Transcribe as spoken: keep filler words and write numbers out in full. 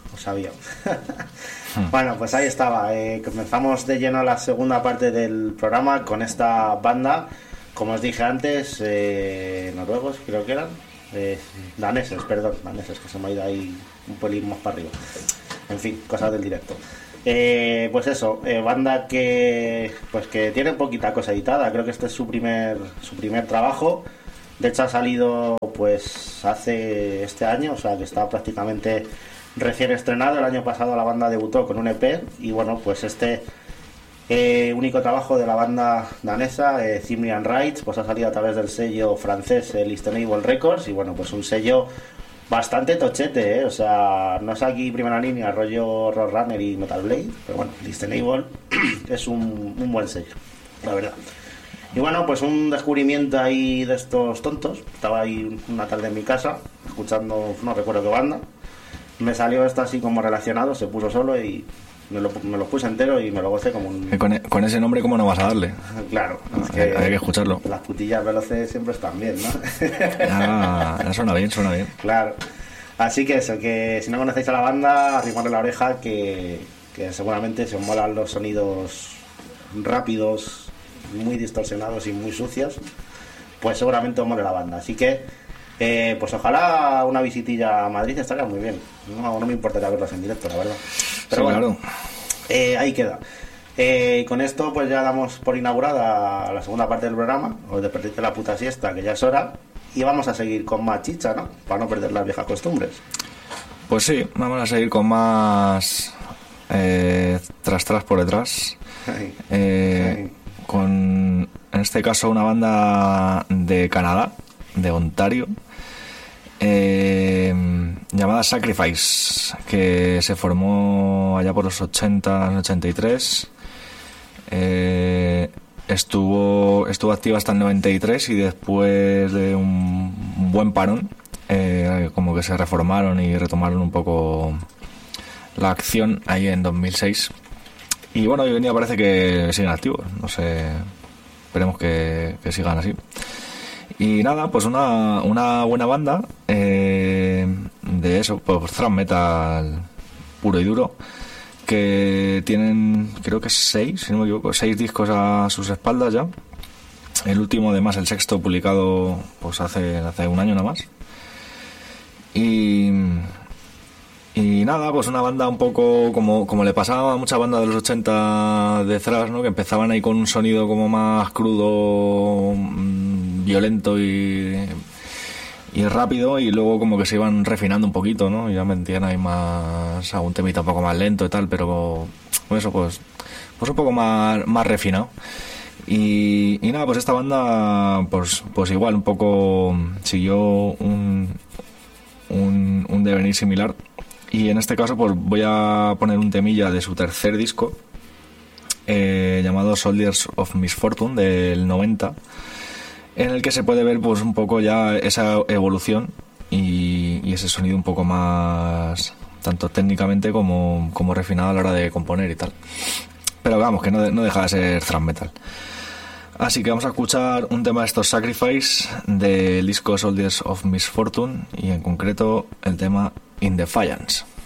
lo sabía. Bueno, pues ahí estaba. Eh, comenzamos de lleno la segunda parte del programa con esta banda, como os dije antes, eh, noruegos creo que eran, eh, daneses, perdón, daneses, que se me ha ido ahí un pelín más para arriba. En fin, cosas del directo. Eh, pues eso, eh, banda que pues que tiene poquita cosa editada. Creo que este es su primer su primer trabajo. De hecho ha salido pues hace este año, o sea que está prácticamente recién estrenado. El año pasado la banda debutó con un E P y bueno, pues este eh, único trabajo de la banda danesa, eh, Cimmerian Rights, pues ha salido a través del sello francés, el Listenable Records, y bueno, pues un sello bastante tochete, ¿eh? O sea, no es aquí primera línea, rollo Roadrunner y Metal Blade, pero bueno, Listenable es un, un buen sello, la verdad. Y bueno, pues un descubrimiento ahí de estos tontos. Estaba ahí una tarde en mi casa, escuchando, no recuerdo qué banda. Me salió esto así como relacionado, se puso solo y me lo, me lo puse entero y me lo gocé como un... Con, con ese nombre, ¿cómo no vas a darle? Claro, es que hay, hay que escucharlo. Las putillas veloces siempre están bien, ¿no? Ah, suena bien, suena bien. Claro. Así que eso, que si no conocéis a la banda, arrimarle la oreja, que, que seguramente se os molan los sonidos rápidos, muy distorsionados y muy sucios, pues seguramente os mole la banda. Así que Eh, pues ojalá una visitilla a Madrid estaría muy bien. No, no me importaría verlos en directo, la verdad. Pero sí, bueno, claro. eh, ahí queda. Eh, con esto pues ya damos por inaugurada la segunda parte del programa. Os despertéis de la puta siesta, que ya es hora. Y vamos a seguir con más chicha, ¿no? Para no perder las viejas costumbres. Pues sí, vamos a seguir con más eh, tras tras por detrás. Ay, eh, ay. Con, en este caso, una banda de Canadá, de Ontario, eh, llamada Sacrifice, que se formó allá por los ochenta, ochenta y tres. Eh, estuvo estuvo activa hasta el noventa y tres y después de un, un buen parón, eh, como que se reformaron y retomaron un poco la acción ahí en dos mil seis. Y bueno, hoy en día parece que siguen activos, no sé, esperemos que, que sigan así. Y nada, pues una, una buena banda eh, de eso, pues thrash metal puro y duro, que tienen, creo que seis, si no me equivoco, seis discos a sus espaldas ya. El último, además, el sexto, publicado pues hace, hace un año nada más. Y, y nada, pues una banda un poco como, como le pasaba a muchas bandas de los ochenta de thrash, ¿no? Que empezaban ahí con un sonido como más crudo, violento y, y rápido, y luego como que se iban refinando un poquito, ¿no? Y ya metían ahí más algún temita un poco más lento y tal, pero pues eso, pues, pues un poco más, más refinado. Y, y nada, pues esta banda pues, pues igual un poco siguió un, un, un devenir similar, y en este caso pues voy a poner un temilla de su tercer disco, eh, llamado Soldiers of Misfortune, del noventa, en el que se puede ver pues un poco ya esa evolución y, y ese sonido un poco más, tanto técnicamente como, como refinado a la hora de componer y tal. Pero vamos, que no, no deja de ser thrash metal. Así que vamos a escuchar un tema de estos Sacrifice del disco Soldiers of Misfortune, y en concreto el tema In Defiance.